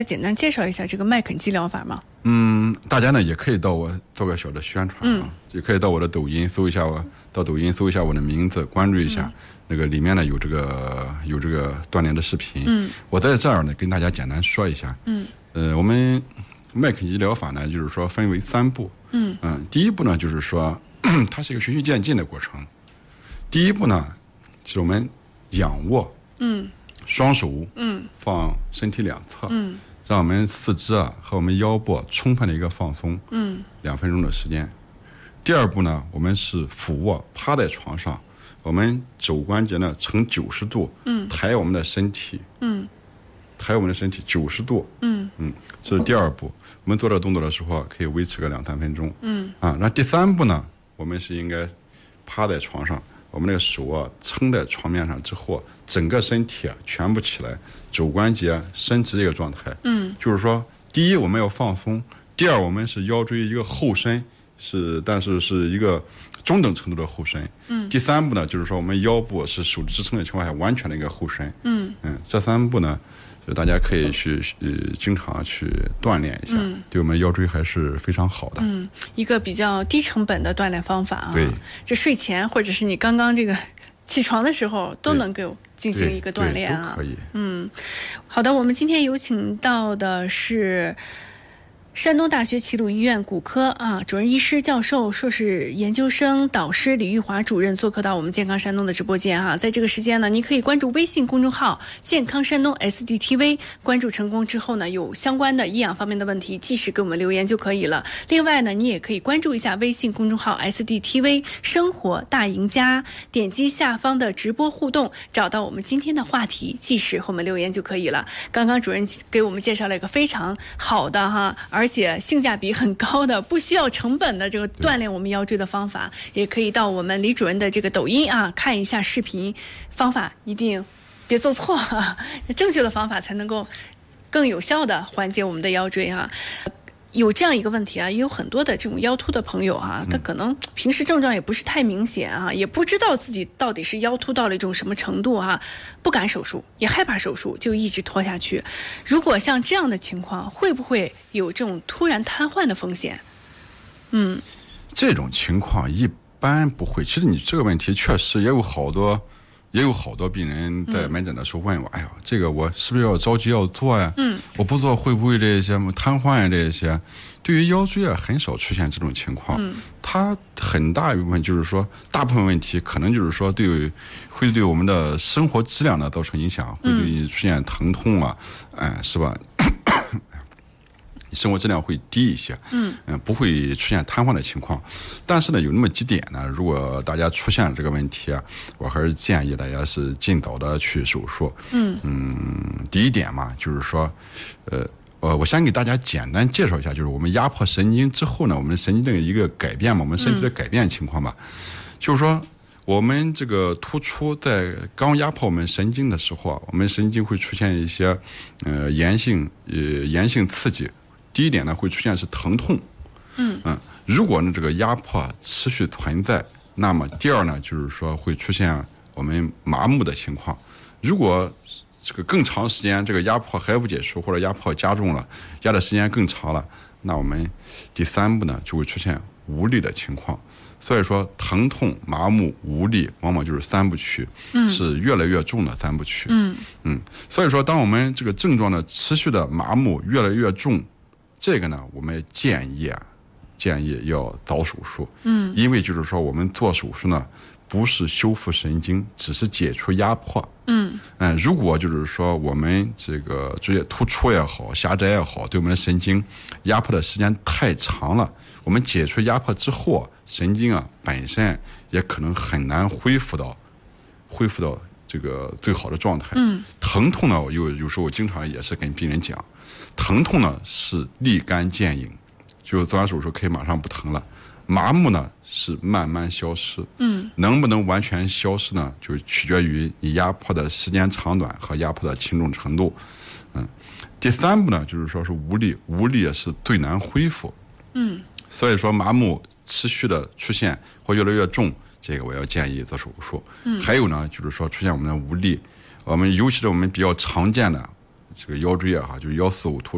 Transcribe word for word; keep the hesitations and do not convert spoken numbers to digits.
简单介绍一下这个麦肯基疗法吗？ 嗯，大家呢也可以到我做个小的宣传啊， 嗯、 也可以到我的抖音搜一下我，到抖音搜一下我的名字，关注一下，嗯、那个里面呢有这个有这个锻炼的视频。嗯，我在这儿呢跟大家简单说一下。嗯，呃，我们麦肯基疗法呢，就是说分为三步。嗯嗯，第一步呢就是说，它是一个循序渐进的过程。第一步呢是我们仰卧。嗯。双手嗯放身体两侧嗯，让我们四肢啊和我们腰部充分的一个放松嗯，两分钟的时间。第二步呢，我们是俯卧趴在床上，我们肘关节呢呈九十度嗯抬我们的身体嗯，抬我们的身体九十度嗯嗯，这是第二步。我们做这个动作的时候可以维持个两三分钟嗯啊。那第三步呢，我们是应该趴在床上。我们那个手啊撑在床面上之后，整个身体啊全部起来，肘关节伸直这个状态。嗯，就是说，第一我们要放松，第二我们是腰椎一个后伸，是但是是一个中等程度的后伸。嗯，第三步呢，就是说我们腰部是手支撑的情况下完全的一个后伸。嗯嗯，这三步呢，就大家可以去呃经常去锻炼一下，嗯、对我们腰椎还是非常好的。 嗯，一个比较低成本的锻炼方法啊。 对， 这睡前或者是你刚刚这个起床的时候都能够进行一个锻炼啊。 都可以。 嗯，好的，我们今天有请到的是山东大学齐鲁医院骨科啊主任医师、教授、硕士研究生导师李玉华主任做客到我们健康山东的直播间哈、啊。在这个时间呢，你可以关注微信公众号健康山东 S D T V， 关注成功之后呢，有相关的营养方面的问题即时给我们留言就可以了。另外呢，你也可以关注一下微信公众号 S D T V 生活大赢家，点击下方的直播互动，找到我们今天的话题，即时和我们留言就可以了。刚刚主任给我们介绍了一个非常好的哈，而且性价比很高的，不需要成本的这个锻炼我们腰椎的方法，也可以到我们李主任的这个抖音啊看一下视频，方法一定别做错啊，正确的方法才能够更有效的缓解我们的腰椎啊。有这样一个问题啊，也有很多的这种腰突的朋友啊，他可能平时症状也不是太明显啊，也不知道自己到底是腰突到了一种什么程度啊，不敢手术，也害怕手术，就一直拖下去。如果像这样的情况，会不会有这种突然瘫痪的风险？嗯， 这种情况一般不会。其实你这个问题确实也有好多。也有好多病人在门诊的时候问我，嗯、哎呀，这个我是不是要着急要做呀？嗯，我不做会不会这些瘫痪呀？这些，对于腰椎啊，很少出现这种情况。嗯，它很大一部分就是说，大部分问题可能就是说对，会对我们的生活质量呢造成影响，会对你出现疼痛啊，哎、嗯，是吧？生活质量会低一些，嗯嗯，不会出现瘫痪的情况。但是呢，有那么几点呢，如果大家出现了这个问题啊，我还是建议大家是尽早的去手术。嗯嗯，第一点嘛，就是说，呃呃，我先给大家简单介绍一下，就是我们压迫神经之后呢，我们神经的一个改变嘛，我们身体的改变情况吧，嗯、就是说。我们这个突出在刚压迫我们神经的时候啊，我们神经会出现一些呃炎性呃炎性刺激。第一点呢，会出现是疼痛，嗯嗯，如果呢这个压迫持续存在，那么第二呢就是说会出现我们麻木的情况。如果这个更长时间这个压迫还不解除，或者压迫加重了，压的时间更长了，那我们第三步呢就会出现无力的情况。所以说，疼痛、麻木、无力，往往就是三部曲，嗯、是越来越重的三部曲。嗯嗯，所以说，当我们这个症状呢持续的麻木越来越重，这个呢，我们建议啊，建议要早手术。嗯，因为就是说，我们做手术呢，不是修复神经，只是解除压迫。嗯嗯，如果就是说我们这个椎突出也好，狭窄也好，对我们的神经压迫的时间太长了，我们解除压迫之后，神经啊本身也可能很难恢复到恢复到这个最好的状态。嗯，疼痛呢，有有时候我经常也是跟病人讲，疼痛呢是立竿见影，就做完手术可以马上不疼了。麻木呢是慢慢消失，嗯，能不能完全消失呢？就取决于你压迫的时间长短和压迫的轻重程度，嗯。第三步呢，就是说是无力，无力也是最难恢复，嗯。所以说麻木持续的出现或越来越重，这个我要建议做手术。嗯。还有呢，就是说出现我们的无力，我们尤其是我们比较常见的这个腰椎啊，就是腰四五突